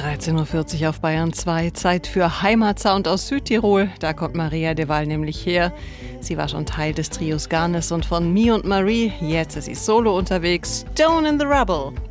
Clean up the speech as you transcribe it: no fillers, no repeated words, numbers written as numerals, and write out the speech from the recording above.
13:40 Uhr auf Bayern 2. Zeit für Heimatsound aus Südtirol. Da kommt Maria de Waal nämlich her. Sie war schon Teil des Trios Garnes und von Me und Marie. Jetzt ist sie solo unterwegs. Stone in the Rubble.